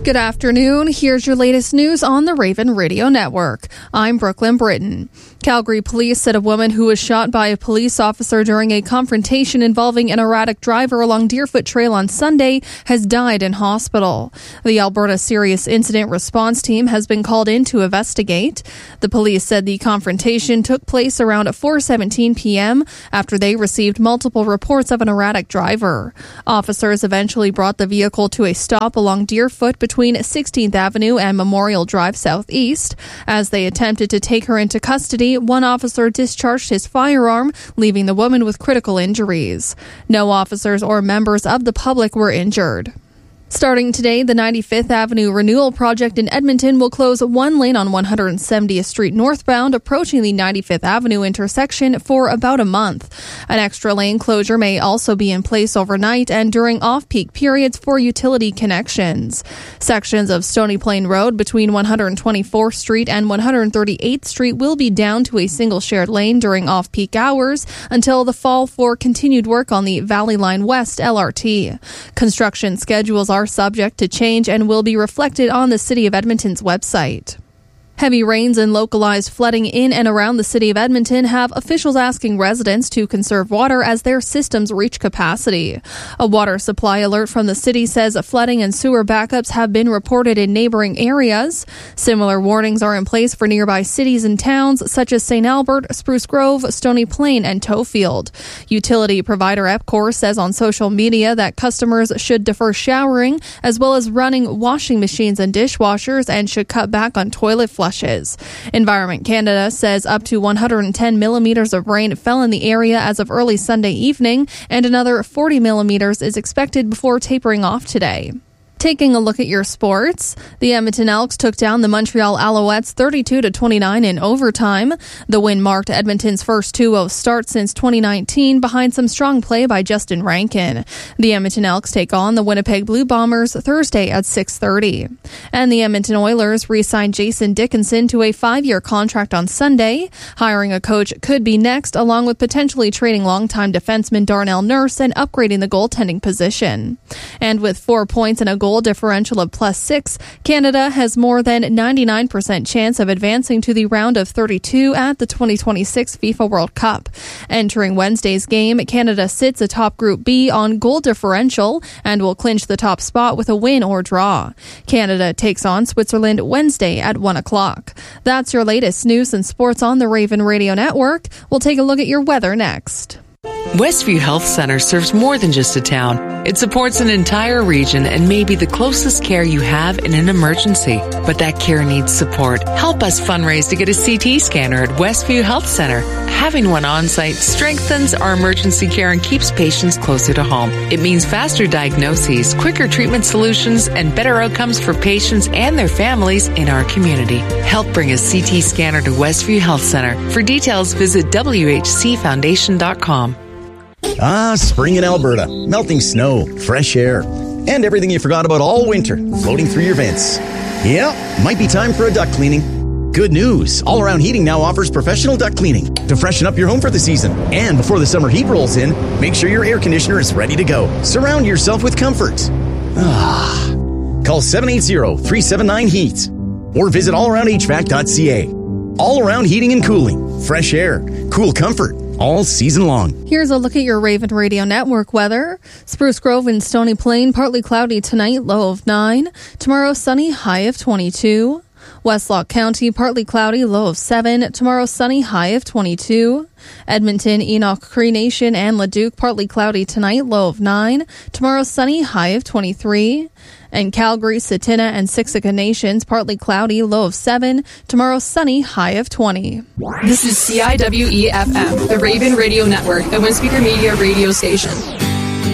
Good afternoon. Here's your latest news on the Raven Radio Network. I'm Brooklyn Britton. Calgary police said a woman who was shot by a police officer during a confrontation involving an erratic driver along Deerfoot Trail on Sunday has died in hospital. The Alberta Serious Incident Response Team has been called in to investigate. The police said the confrontation took place around 4:17 p.m. after they received multiple reports of an erratic driver. Officers eventually brought the vehicle to a stop along Deerfoot between 16th Avenue and Memorial Drive Southeast. As they attempted to take her into custody, one officer discharged his firearm, leaving the woman with critical injuries. No officers or members of the public were injured. Starting today, the 95th Avenue Renewal Project in Edmonton will close one lane on 170th Street northbound, approaching the 95th Avenue intersection for about a month. An extra lane closure may also be in place overnight and during off-peak periods for utility connections. Sections of Stony Plain Road between 124th Street and 138th Street will be down to a single shared lane during off-peak hours until the fall for continued work on the Valley Line West LRT. Construction schedules are subject to change and will be reflected on the City of Edmonton's website. Heavy rains and localized flooding in and around the city of Edmonton have officials asking residents to conserve water as their systems reach capacity. A water supply alert from the city says flooding and sewer backups have been reported in neighboring areas. Similar warnings are in place for nearby cities and towns such as St. Albert, Spruce Grove, Stony Plain, and Tofield. Utility provider EPCOR says on social media that customers should defer showering as well as running washing machines and dishwashers and should cut back on toilet flushes. Environment Canada says up to 110 millimeters of rain fell in the area as of early Sunday evening, and another 40 millimeters is expected before tapering off today. Taking a look at your sports, the Edmonton Elks took down the Montreal Alouettes 32-29 in overtime. The win marked Edmonton's first 2-0 start since 2019 behind some strong play by Justin Rankin. The Edmonton Elks take on the Winnipeg Blue Bombers Thursday at 6:30. And the Edmonton Oilers re-signed Jason Dickinson to a 5-year contract on Sunday. Hiring a coach could be next, along with potentially trading longtime defenseman Darnell Nurse and upgrading the goaltending position. And with 4 points and a goal differential of +6, Canada has more than 99% chance of advancing to the round of 32 at the 2026 FIFA World Cup. Entering Wednesday's game, Canada sits atop Group B on goal differential and will clinch the top spot with a win or draw. Canada takes on Switzerland Wednesday at 1 o'clock. That's your latest news and sports on the Raven Radio Network. We'll take a look at your weather next. Westview Health Center serves more than just a town. It supports an entire region and may be the closest care you have in an emergency. But that care needs support. Help us fundraise to get a CT scanner at Westview Health Center. Having one on-site strengthens our emergency care and keeps patients closer to home. It means faster diagnoses, quicker treatment solutions, and better outcomes for patients and their families in our community. Help bring a CT scanner to Westview Health Center. For details, visit WHCFoundation.com. Spring in Alberta. Melting snow, fresh air, and everything you forgot about all winter floating through your vents. Yeah, might be time for a duct cleaning. Good news. All Around Heating now offers professional duct cleaning to freshen up your home for the season. And before the summer heat rolls in, make sure your air conditioner is ready to go. Surround yourself with comfort. Call 780-379-HEAT or visit allaroundhvac.ca. All Around Heating and Cooling. Fresh air, cool comfort, all season long. Here's a look at your Raven Radio Network weather. Spruce Grove and Stony Plain, partly cloudy tonight, low of 9. Tomorrow, sunny, high of 22. Westlock County, partly cloudy, low of 7. Tomorrow, sunny, high of 22. Edmonton, Enoch, Cree Nation, and Leduc, partly cloudy tonight, low of 9. Tomorrow, sunny, high of 23. And Calgary, Satina, and Siksika Nations, partly cloudy, low of 7. Tomorrow, sunny, high of 20. This is CIWE-FM, the Raven Radio Network, the One Speaker Media radio station.